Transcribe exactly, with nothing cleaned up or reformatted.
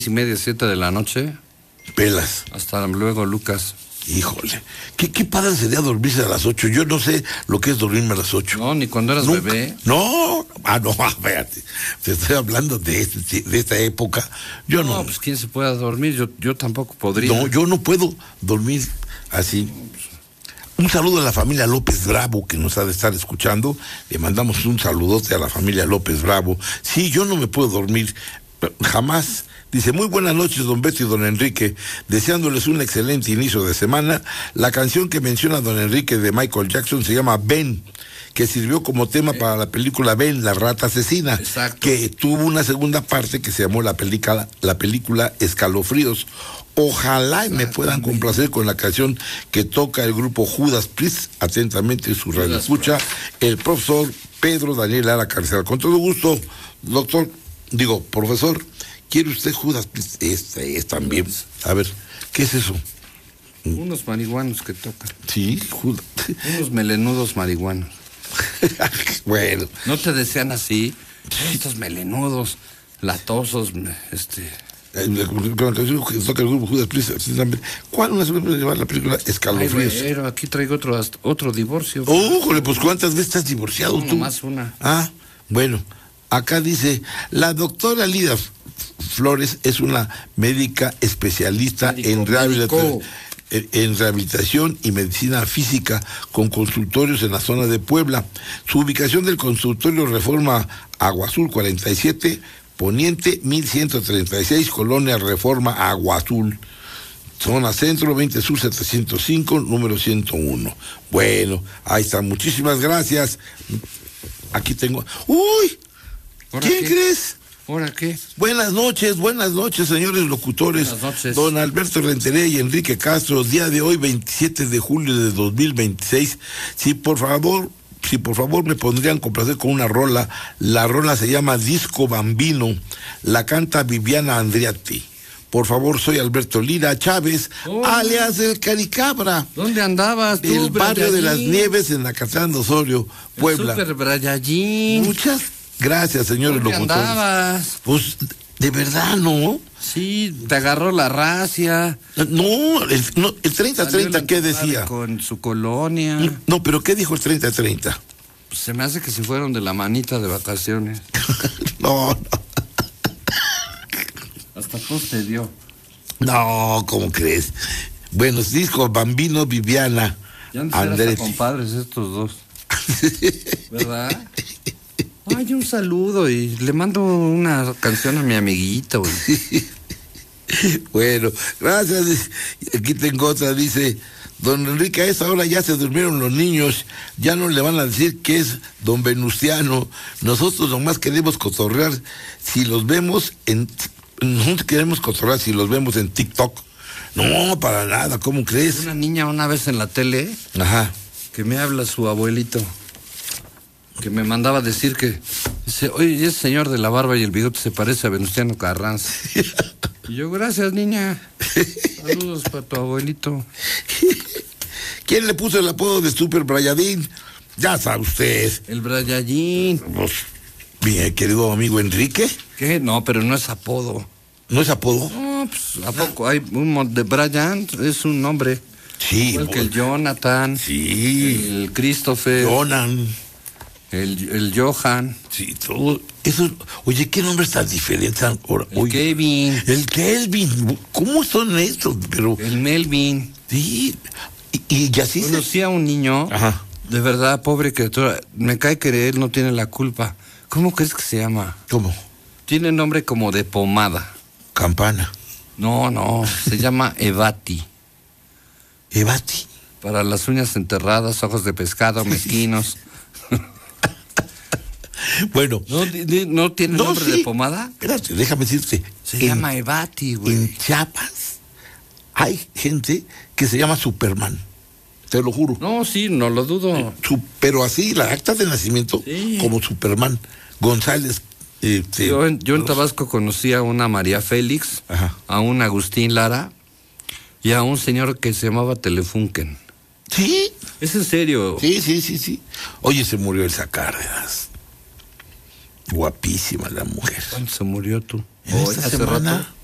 y media, siete de la noche. Pelas. Hasta luego, Lucas. Híjole, ¿qué, qué padre sería dormirse a las ocho? Yo no sé lo que es dormirme a las ocho. No, ni cuando eras Nunca. bebé. No, ah, no, espérate. Te estoy hablando de, este, de esta época. Yo no. No, pues quién se pueda dormir, yo, yo tampoco podría. No, yo no puedo dormir así. Un saludo a la familia López Bravo que nos ha de estar escuchando. Le mandamos un saludote a la familia López Bravo. Sí, yo no me puedo dormir jamás. Dice, muy buenas noches, don Beto y don Enrique, deseándoles un excelente inicio de semana. La canción que menciona don Enrique de Michael Jackson se llama Ben, que sirvió como tema para la película Ben, la rata asesina. Exacto. Que tuvo una segunda parte que se llamó la película, la película Escalofríos. Ojalá me puedan complacer con la canción que toca el grupo Judas Priest. Atentamente su radio escucha el profesor Pedro Daniel Lara Carcel. Con todo gusto, doctor, digo, profesor, ¿quiere usted Judas Priest? Este es también. A ver, ¿qué es eso? Unos marihuanos que tocan. Sí, Judas. Unos melenudos marihuanos. Bueno. ¿No te decían así? Estos melenudos, latosos, este... Con la canción que toca el grupo Judas Priest. ¿Cuál una segunda llevar la película Escalofríos? Ay, pero aquí traigo otro, otro divorcio. ¡Ójole! Pues ¿cuántas veces estás divorciado no, tú? Más una. Ah, bueno. Acá dice, la doctora Lida Flores es una médica especialista médico, en, rehabilita en rehabilitación y medicina física con consultorios en la zona de Puebla. Su ubicación del consultorio Reforma Agua Azul cuarenta y siete, Poniente mil ciento treinta y seis, Colonia Reforma Agua Azul. Zona Centro, veinte Sur setecientos cinco, número ciento uno. Bueno, ahí está. Muchísimas gracias. Aquí tengo... ¡Uy! ¿Quién qué? crees? ¿Ahora qué? Buenas noches, buenas noches, señores locutores. Buenas noches. Don Alberto Rentería y Enrique Castro, día de hoy, veintisiete de julio de dos mil veintiséis. Sí, por favor, si por favor me pondrían complacer con una rola. La rola se llama Disco Bambino. La canta Viviana Andreatti. Por favor, soy Alberto Lira Chávez, oh. alias el Caricabra. ¿Dónde andabas tú, El barrio Brayallín? de las Nieves, en la Catán de Osorio, Puebla. Super Brayallín. Muchas gracias, señores ¿Dónde locutores. andabas? Pues, de verdad, ¿no? Sí, te agarró la racia. No, el, no, el treinta treinta, ¿qué decía? Con su colonia. No, pero ¿qué dijo el treinta treinta? Pues se me hace que se fueron de la manita de vacaciones. no, no. Hasta tos te dio. No, ¿cómo crees? Buenos discos, Bambino, Viviana. Ya han de ser hasta compadres estos dos. ¿Verdad? Ay, un saludo y le mando una canción a mi amiguito. Bueno, gracias. Aquí tengo otra, dice... Don Enrique, a esa hora ya se durmieron los niños, ya no le van a decir que es don Venustiano. Nosotros nomás queremos cotorrear si los vemos en... Nosotros queremos cotorrear si los vemos en TikTok. No, para nada, ¿cómo crees? Una niña una vez en la tele, ajá, que me habla su abuelito, que me mandaba a decir que, dice, oye, ese señor de la barba y el bigote se parece a Venustiano Carranza. Y yo, gracias, niña. Saludos para tu abuelito. ¿Quién le puso el apodo de Super Brayadín? Ya sabe usted. El Brayallín. Pues, mi querido amigo Enrique. ¿Qué? No, pero no es apodo. ¿No es apodo? No, pues, ¿a poco hay un mon de Brian? Es un nombre. Sí. Igual que el Jonathan. Sí. El Christopher. Jonan. El, el Johan. Sí, todo eso. Oye, ¿qué nombres tan diferentes? Ahora, el oye, Kevin. El Kelvin. ¿Cómo son estos? Pero el Melvin. Sí. Y, y así conocí se... a un niño. Ajá. De verdad, pobre criatura. Me cae que él no tiene la culpa. ¿Cómo crees que se llama? ¿Cómo? Tiene nombre como de pomada. Campana. No, no. Se llama Evati. Evati. Para las uñas enterradas, ojos de pescado, mezquinos. Bueno. ¿No, no tiene no, nombre sí. de pomada? Espérate, déjame decirte. Se en, llama Evati, güey. En Chiapas hay gente que se llama Superman. Te lo juro. No, sí, no lo dudo. Su, pero así, la acta de nacimiento, sí. como Superman. González. Eh, yo, en, yo en Tabasco conocí a una María Félix, ajá, a un Agustín Lara y a un señor que se llamaba Telefunken. ¿Sí? ¿Es en serio? Sí, sí, sí, sí. Oye, se murió Elsa Cárdenas. Guapísima la mujer. ¿Cuándo se murió tú? ¿En esta semana? Rato?